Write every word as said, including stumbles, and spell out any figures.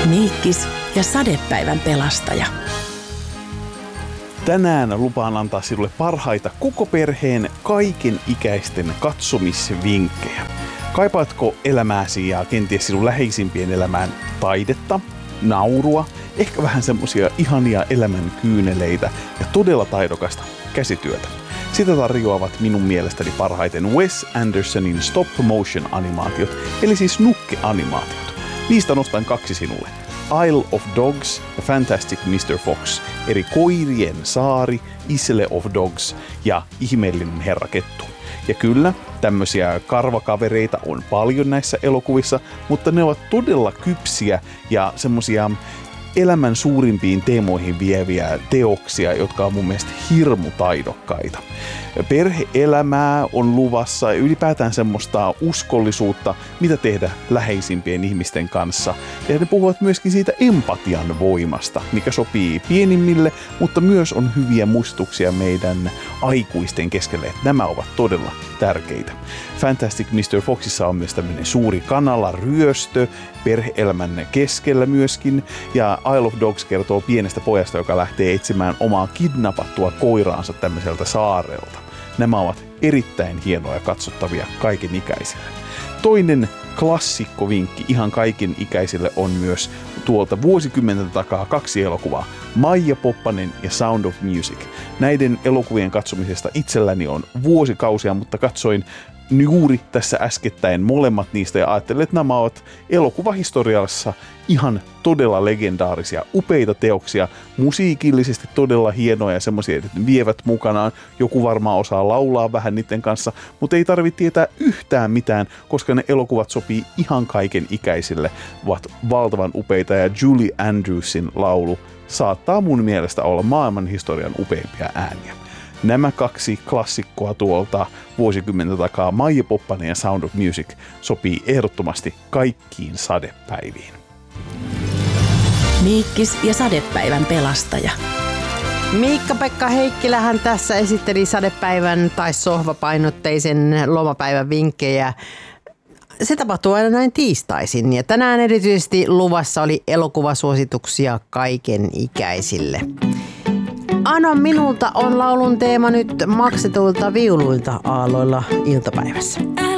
Miikkis ja sadepäivän pelastaja. Tänään lupaan antaa sinulle parhaita koko perheen kaiken ikäisten katsomisvinkkejä. Kaipaatko elämääsi ja kenties sinun läheisimpien elämään taidetta, naurua, ehkä vähän semmosia ihania elämän kyyneleitä ja todella taidokasta käsityötä? Sitä tarjoavat minun mielestäni parhaiten Wes Andersonin stop motion animaatiot, eli siis nukkeanimaatiot. Niistä nostan kaksi sinulle. Isle of Dogs ja Fantastic mister Fox, eli Koirien saari, Isle of Dogs ja Ihmeellinen herra kettu. Ja kyllä, tämmöisiä karvakavereita on paljon näissä elokuvissa, mutta ne ovat todella kypsiä ja semmosia elämän suurimpiin teemoihin vieviä teoksia, jotka on mun mielestä hirmu taidokkaita. Perhe-elämää on luvassa ja ylipäätään semmoista uskollisuutta, mitä tehdä läheisimpien ihmisten kanssa. Ja ne puhuvat myöskin siitä empatian voimasta, mikä sopii pienimmille, mutta myös on hyviä muistutuksia meidän aikuisten keskelle. Nämä ovat todella tärkeitä. Fantastic mister Foxissa on myös tämmöinen suuri kanalaryöstö, perhe-elämän keskellä myöskin, ja Isle of Dogs kertoo pienestä pojasta, joka lähtee etsimään omaa kidnappattua koiraansa tämmöiseltä saarelta. Nämä ovat erittäin hienoja katsottavia kaiken ikäisille. Toinen klassikkovinkki ihan kaiken ikäisille on myös tuolta vuosikymmenten takaa kaksi elokuvaa, Maija Poppanen ja Sound of Music. Näiden elokuvien katsomisesta itselläni on vuosikausia, mutta katsoin juuri tässä äskettäin molemmat niistä ja ajattelin, että nämä ovat elokuvahistoriassa ihan todella legendaarisia, upeita teoksia, musiikillisesti todella hienoja ja semmoisia, että ne vievät mukanaan. Joku varmaan osaa laulaa vähän niiden kanssa, mutta ei tarvitse tietää yhtään mitään, koska ne elokuvat sopii ihan kaiken ikäisille, ovat valtavan upeita ja Julie Andrewsin laulu saattaa mun mielestä olla maailman historian upeimpia ääniä. Nämä kaksi klassikkoa tuolta vuosikymmenten takaa, Maija Poppanen ja Sound of Music, sopii ehdottomasti kaikkiin sadepäiviin. Miikkis ja sadepäivän pelastaja. Miikka-Pekka Heikkilähän tässä esitteli sadepäivän tai sohvapainotteisen lomapäivän vinkkejä. Se tapahtuu aina näin tiistaisin ja tänään erityisesti luvassa oli elokuvasuosituksia kaiken ikäisille. Anna minulta on laulun teema nyt maksetuilta viuluilta aalloilla iltapäivässä.